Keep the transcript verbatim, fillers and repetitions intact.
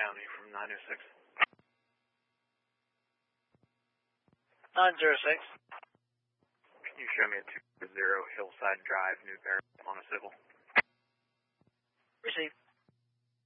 County from nine oh six. nine oh six. Can you show me a two zero Hillside Drive, New Paris, on a civil? Receive.